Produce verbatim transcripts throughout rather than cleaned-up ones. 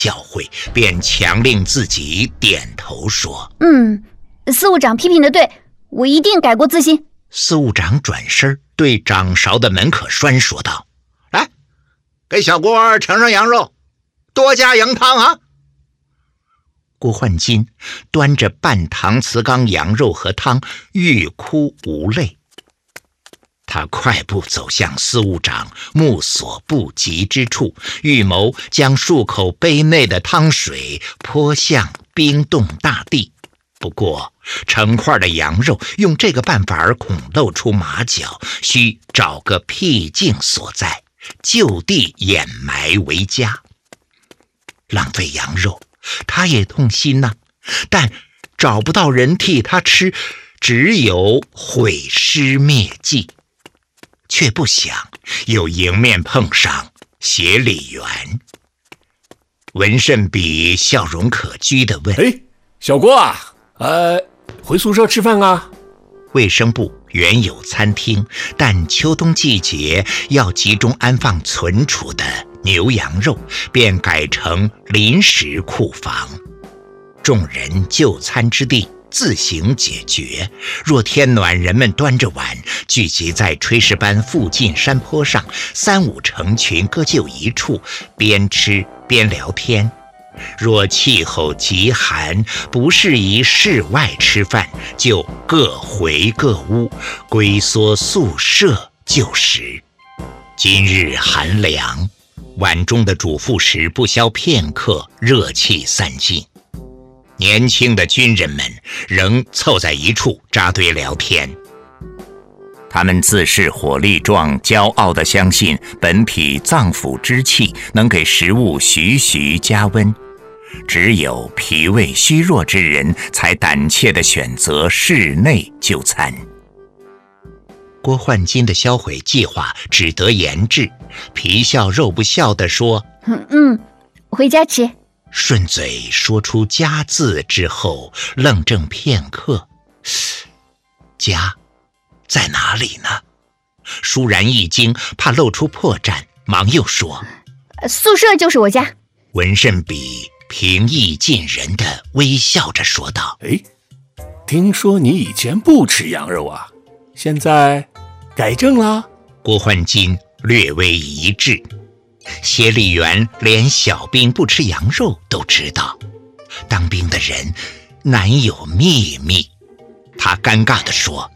教诲，便强令自己点头说： 嗯，司务长批评的对，我一定改过自新。 司务长转身对掌勺的门可栓说道：来，给小郭盛上羊肉，多加羊汤啊。郭焕金端着半搪瓷缸羊肉和汤，欲哭无泪。他快步走向司务长目所不及之处，预谋将数口杯内的汤水泼向冰冻大地。不过成块的羊肉用这个办法恐露出马脚，需找个僻静所在，就地掩埋为佳。浪费羊肉他也痛心呐、啊，但找不到人替他吃，只有毁尸灭迹。却不想又迎面碰上协理员。文慎比笑容可掬地问： 哎，小郭啊，呃，回宿舍吃饭啊？ 卫生部原有餐厅，但秋冬季节要集中安放存储的牛羊肉，便改成临时库房。众人就餐之地自行解决，若天暖，人们端着碗聚集在炊事班附近山坡上，三五成群各就一处，边吃边聊天。若气候极寒，不适宜室外吃饭，就各回各屋，龟缩宿舍就食。今日寒凉，碗中的煮副食不消片刻，热气散尽。年轻的军人们仍凑在一处扎堆聊天。他们自恃火力壮，骄傲地相信本体脏腑之气能给食物徐徐加温，只有脾胃虚弱之人才胆怯地选择室内就餐。郭焕金的销毁计划只得言志，皮笑肉不笑地说： 嗯嗯，回家吃。 顺嘴说出家字之后，愣怔片刻，家在哪里呢？倏然一惊，怕露出破绽，忙又说： 宿舍就是我家。 文慎比平易近人地微笑着说道： 哎，听说你以前不吃羊肉啊，现在改正了？ 郭焕金略微一滞，协理员连小兵不吃羊肉都知道，当兵的人难有秘密。他尴尬地说：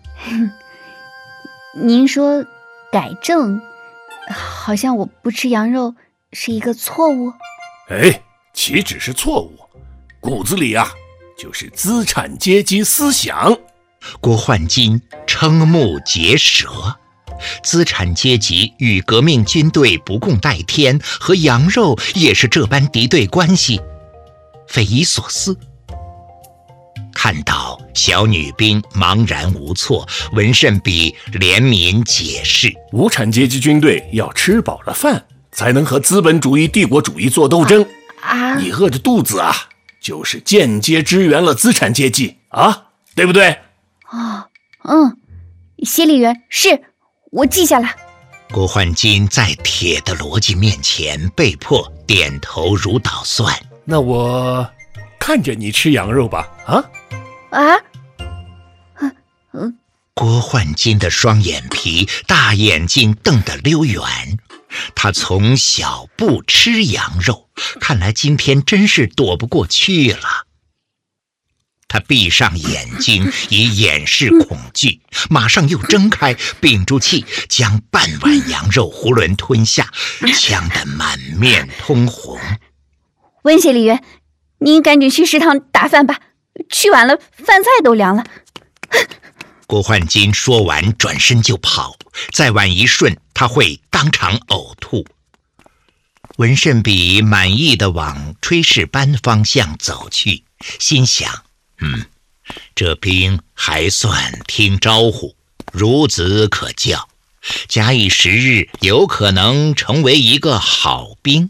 您说改正，好像我不吃羊肉是一个错误。 哎，岂止是错误，骨子里啊就是资产阶级思想。 郭焕金瞠目结舌，资产阶级与革命军队不共戴天，和羊肉也是这般敌对关系，匪夷所思。看到小女兵茫然无措，文慎比怜悯解释： 无产阶级军队要吃饱了饭，才能和资本主义帝国主义做斗争。 啊， 你饿着肚子啊，就是间接支援了资产阶级啊，对不对？ 哦，嗯，协理员，是，我记下了。 郭焕金在铁的逻辑面前被迫点头如捣蒜。 那我看着你吃羊肉吧。啊啊，嗯嗯。 郭焕金的双眼皮，大眼睛瞪得溜圆。他从小不吃羊肉，看来今天真是躲不过去了。他闭上眼睛以掩饰恐惧，马上又睁开，屏住气将半碗羊肉囫囵吞下，呛得满面通红。 温协理员，您赶紧去食堂打饭吧，去晚了饭菜都凉了。 郭焕金说完转身就跑，再晚一瞬他会当场呕吐。文慎比满意地往炊事班方向走去，心想：嗯，这兵还算听招呼，孺子可教，假以时日，有可能成为一个好兵。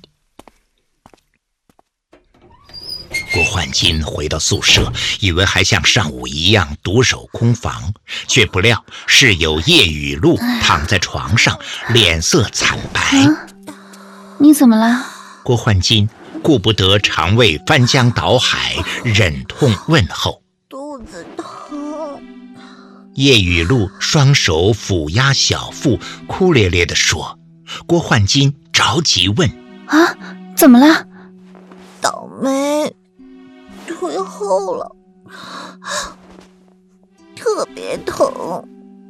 郭焕金回到宿舍，以为还像上午一样独守空房，却不料室友叶雨露躺在床上，脸色惨白。 啊，你怎么了？ 郭焕金顾不得肠胃翻江倒海，忍痛问候。 肚子疼。 叶雨露双手抚压小腹，哭咧咧地说。郭焕金着急问： 啊，怎么了？ 倒霉，腿后了，特别疼。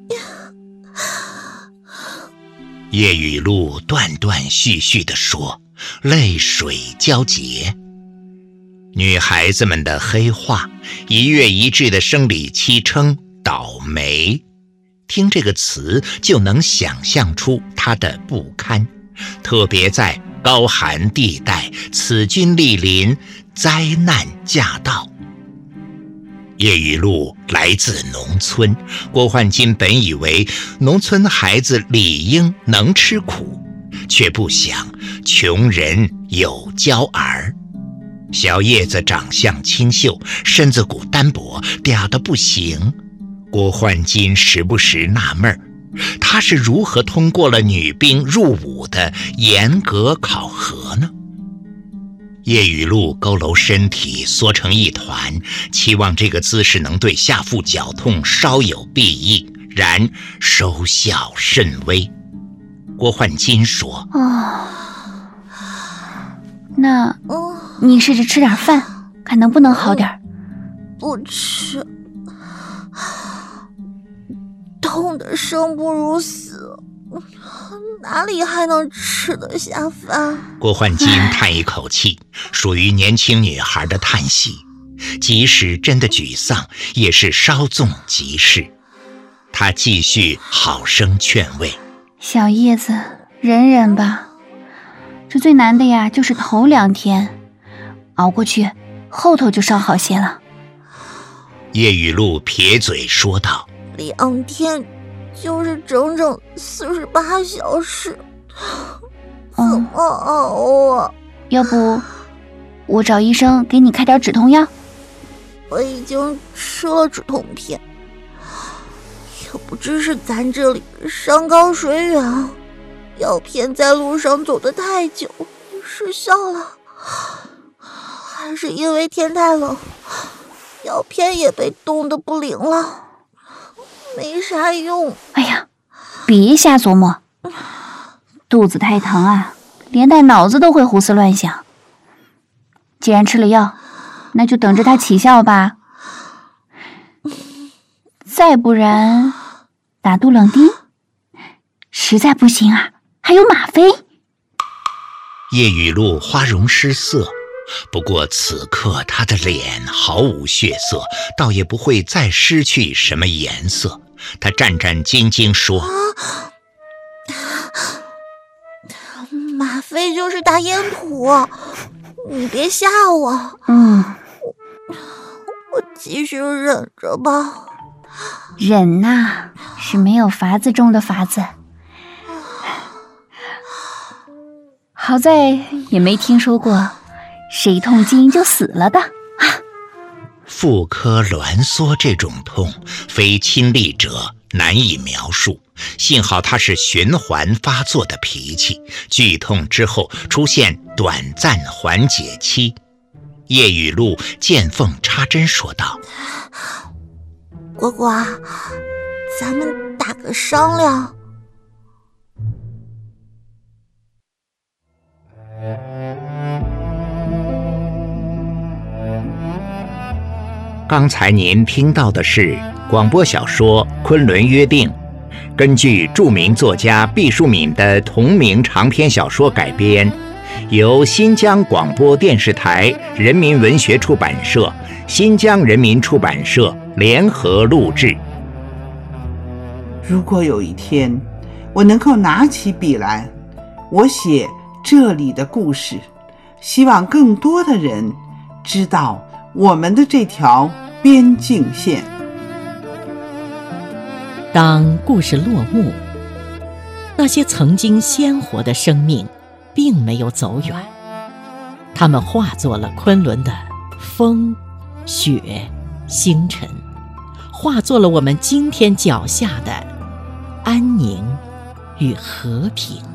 叶雨露断断续续地说，泪水交结。女孩子们的黑话，一月一日的生理期称倒霉，听这个词就能想象出它的不堪，特别在高寒地带，此君莅临，灾难驾到。叶雨露来自农村，郭焕金本以为农村孩子理应能吃苦，却不想穷人有娇儿。小叶子长相清秀，身子骨单薄，嗲得不行。郭焕金时不时纳闷，他是如何通过了女兵入伍的严格考核呢？叶雨露佝偻身体，缩成一团，期望这个姿势能对下腹绞痛稍有裨益，然收效甚微。郭焕金说： 哦，那你试着吃点饭，看能不能好点。 不吃，痛得生不如死，哪里还能吃得下饭？ 郭焕金叹一口气，属于年轻女孩的叹息，即使真的沮丧，也是稍纵即逝。他继续好生劝慰： 小叶子，忍忍吧，这最难的呀，就是头两天，熬过去，后头就稍好些了。 叶雨露撇嘴说道： 两天就是整整四十八小时，怎么熬啊？ 要不我找医生给你开点止痛药？ 我已经吃了止痛片，也不知是咱这里山高水远，药片在路上走得太久失效了，还是因为天太冷，药片也被冻得不灵了，没啥用。 哎呀，别瞎琢磨，肚子太疼啊，连带脑子都会胡思乱想。既然吃了药，那就等着它起效吧。再不然打杜冷丁，实在不行啊，还有吗啡。 叶雨露花容失色，不过此刻她的脸毫无血色，倒也不会再失去什么颜色。她战战兢兢说： 吗啡就是大烟土，你别吓我。 嗯， 我, 我继续忍着吧。 忍呐，是没有法子中的法子。好在也没听说过谁痛经就死了的啊。 妇科挛缩这种痛，非亲历者难以描述。幸好它是循环发作的脾气，剧痛之后出现短暂缓解期。叶雨露见缝插针说道： 果果，咱们打个商量。 刚才您听到的是广播小说《昆仑约定》，根据著名作家毕淑敏的同名长篇小说改编，由新疆广播电视台人民文学出版社、新疆人民出版社联合录制。 如果有一天我能够拿起笔来，我写这里的故事，希望更多的人知道我们的这条边境线。 当故事落幕，那些曾经鲜活的生命并没有走远，它们化作了昆仑的风、雪、星辰，化作了我们今天脚下的安宁与和平。